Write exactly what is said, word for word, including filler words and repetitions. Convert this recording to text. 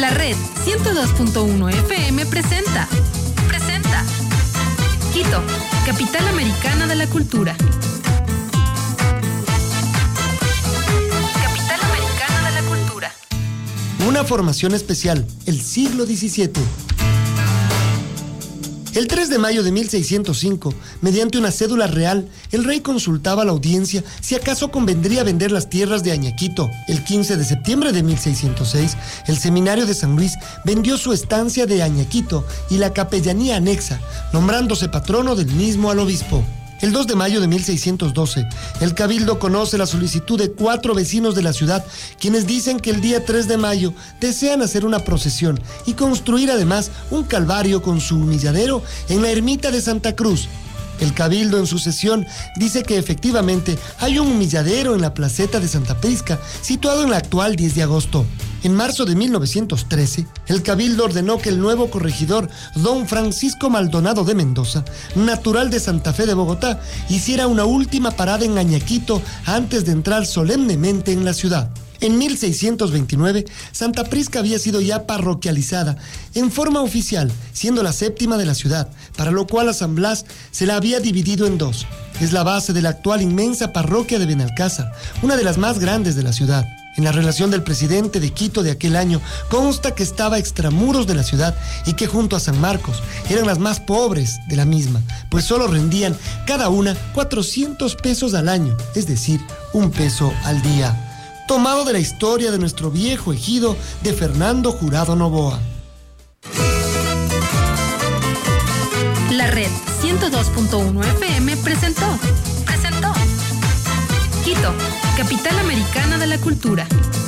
La red ciento dos punto uno F M presenta. Presenta. Quito, capital americana de la cultura. Capital americana de la cultura. Una formación especial, el siglo diecisiete. El tres de mayo de mil seiscientos cinco, mediante una cédula real, el rey consultaba a la audiencia si acaso convendría vender las tierras de Añaquito. El quince de septiembre de mil seiscientos seis, el seminario de San Luis vendió su estancia de Añaquito y la capellanía anexa, nombrándose patrono del mismo al obispo. El dos de mayo de mil seiscientos doce, el Cabildo conoce la solicitud de cuatro vecinos de la ciudad, quienes dicen que el día tres de mayo desean hacer una procesión y construir además un calvario con su humilladero en la ermita de Santa Cruz. El Cabildo en su sesión dice que efectivamente hay un humilladero en la placeta de Santa Prisca, situado en la actual diez de agosto. En marzo de mil novecientos trece, el Cabildo ordenó que el nuevo corregidor, don Francisco Maldonado de Mendoza, natural de Santa Fe de Bogotá, hiciera una última parada en Añaquito antes de entrar solemnemente en la ciudad. En mil seiscientos veintinueve, Santa Prisca había sido ya parroquializada en forma oficial, siendo la séptima de la ciudad, para lo cual a San Blas se la había dividido en dos. Es la base de la actual inmensa parroquia de Benalcázar, una de las más grandes de la ciudad. En la relación del presidente de Quito de aquel año consta que estaba extramuros de la ciudad y que junto a San Marcos eran las más pobres de la misma, pues solo rendían cada una cuatrocientos pesos al año, es decir, un peso al día. Tomado de la historia de nuestro viejo ejido de Fernando Jurado Novoa. La red ciento dos punto uno F M presentó. Presentó. Quito, capital americana de la cultura.